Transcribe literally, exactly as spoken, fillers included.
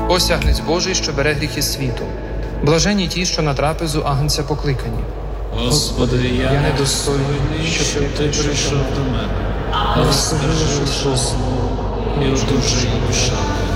Ось Агнець Божий, що бере гріхи світу. Блаженні ті, що на трапезу Агнця покликані. Господи, я не достойний, щоб Ти прийшов до мене, але скажи лише слово, і одужає душа моя.